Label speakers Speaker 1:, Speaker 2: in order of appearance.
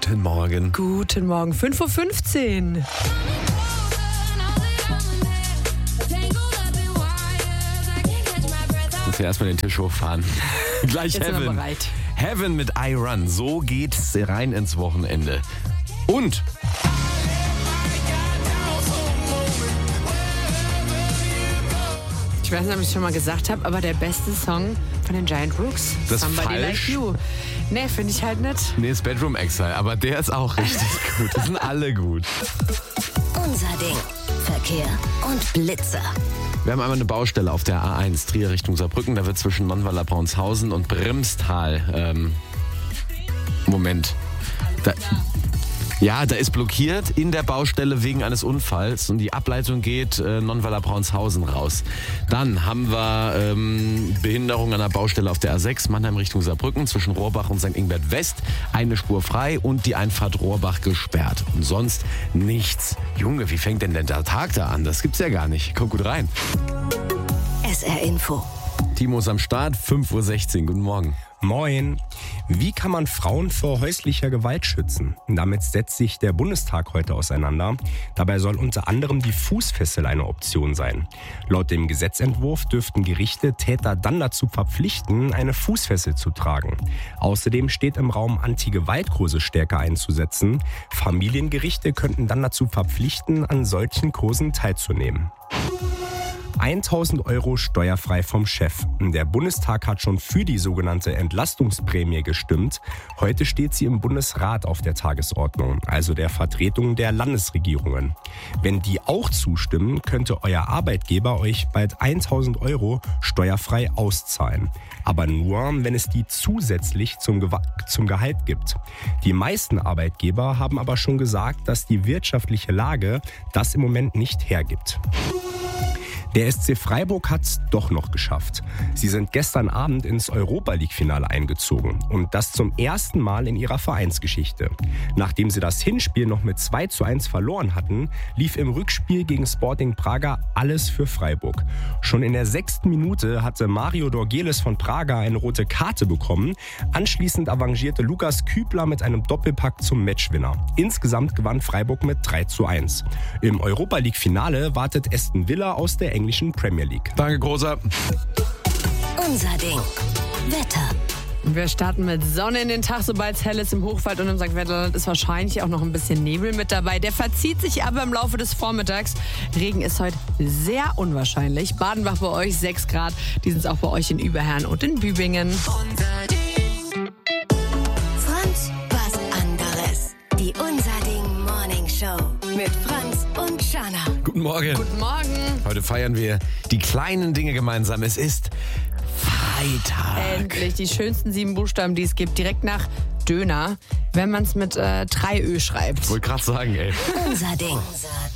Speaker 1: Guten Morgen.
Speaker 2: Guten Morgen, 5:15 Uhr.
Speaker 1: Muss ja erstmal den Tisch hochfahren. Gleich
Speaker 2: Jetzt sind wir
Speaker 1: Heaven.
Speaker 2: bereit.
Speaker 1: Heaven mit I Run. So geht's rein ins Wochenende. Und
Speaker 2: Ich weiß nicht, ob ich es schon mal gesagt habe, aber der beste Song von den Giant Rooks,
Speaker 1: Das ist
Speaker 2: Somebody
Speaker 1: falsch.
Speaker 2: Like You. Nee, finde ich halt nicht.
Speaker 1: nee, ist Bedroom Exile, aber der ist auch richtig gut. Das sind alle gut.
Speaker 3: Unser Ding. Verkehr und Blitzer.
Speaker 1: Wir haben einmal eine Baustelle auf der A1 Trier Richtung Saarbrücken. Da wird zwischen Nonnweiler Braunshausен und Brimstal. Moment. Da ist blockiert in der Baustelle wegen eines Unfalls und die Ableitung geht Nonnweiler Braunshausен raus. Dann haben wir Behinderung an der Baustelle auf der A6 Mannheim Richtung Saarbrücken zwischen Rohrbach und St. Ingbert West. Eine Spur frei und die Einfahrt Rohrbach gesperrt. Und sonst nichts. Junge, wie fängt denn der Tag da an? Das gibt's ja gar nicht. Komm gut rein.
Speaker 3: SR Info.
Speaker 1: Timo ist am Start, 5:16 Uhr. Guten Morgen.
Speaker 4: Moin. Wie kann man Frauen vor häuslicher Gewalt schützen? Damit setzt sich der Bundestag heute auseinander. Dabei soll unter anderem die Fußfessel eine Option sein. Laut dem Gesetzentwurf dürften Gerichte Täter dann dazu verpflichten, eine Fußfessel zu tragen. Außerdem steht im Raum, Anti-Gewalt-Kurse stärker einzusetzen. Familiengerichte könnten dann dazu verpflichten, an solchen Kursen teilzunehmen. 1.000 € steuerfrei vom Chef. Der Bundestag hat schon für die sogenannte Entlastungsprämie gestimmt. Heute steht sie im Bundesrat auf der Tagesordnung, also der Vertretung der Landesregierungen. Wenn die auch zustimmen, könnte euer Arbeitgeber euch bald 1.000 € steuerfrei auszahlen. Aber nur, wenn es die zusätzlich zum Gehalt gibt. Die meisten Arbeitgeber haben aber schon gesagt, dass die wirtschaftliche Lage das im Moment nicht hergibt. Der SC Freiburg hat es doch noch geschafft. Sie sind gestern Abend ins Europa-League-Finale eingezogen. Und das zum ersten Mal in ihrer Vereinsgeschichte. Nachdem sie das Hinspiel noch mit 2:1 verloren hatten, lief im Rückspiel gegen Sporting Braga alles für Freiburg. Schon in der 6. Minute hatte Mario Dorgeles von Braga eine rote Karte bekommen. Anschließend avancierte Lukas Kübler mit einem Doppelpack zum Matchwinner. Insgesamt gewann Freiburg mit 3:1. Im Europa-League-Finale wartet Aston Villa aus der englischen Premier League.
Speaker 1: Danke, Großer.
Speaker 3: Unser Ding. Wetter.
Speaker 2: Wir starten mit Sonne in den Tag, sobald es hell ist im Hochwald und im St. Wetterland ist wahrscheinlich auch noch ein bisschen Nebel mit dabei. Der verzieht sich aber im Laufe des Vormittags. Regen ist heute sehr unwahrscheinlich. Badenbach bei euch 6 Grad, die sind es auch bei euch in Überherrn und in Bübingen.
Speaker 3: Unser Ding. Franz, was anderes. Die Unser Ding Morning Show mit Franz und Shana.
Speaker 1: Guten Morgen.
Speaker 2: Guten Morgen.
Speaker 1: Heute feiern wir die kleinen Dinge gemeinsam. Es ist Freitag.
Speaker 2: Endlich die schönsten 7 Buchstaben, die es gibt, direkt nach Döner, wenn man es mit 3 Ö schreibt.
Speaker 1: Ich wollte gerade sagen, ey.
Speaker 3: Unser Ding.